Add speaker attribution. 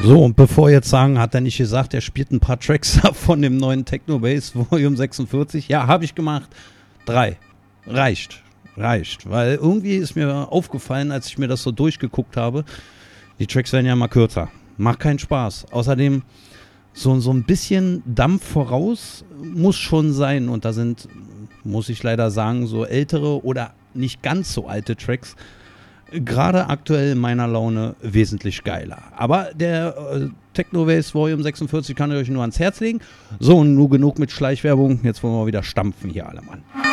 Speaker 1: So, und bevor jetzt sagen, hat er nicht gesagt, er spielt ein paar Tracks von dem neuen Technobase Volume 46. Ja, habe ich gemacht. 3. Reicht. Weil irgendwie ist mir aufgefallen, als ich mir das so durchgeguckt habe, die Tracks werden ja mal kürzer. Macht keinen Spaß. Außerdem so ein bisschen Dampf voraus muss schon sein. Und da sind, muss ich leider sagen, so ältere oder nicht ganz so alte Tracks gerade aktuell in meiner Laune wesentlich geiler. Aber der Technobase Volume 46 kann ich euch nur ans Herz legen. So, und nur genug mit Schleichwerbung. Jetzt wollen wir wieder stampfen hier alle, Mann.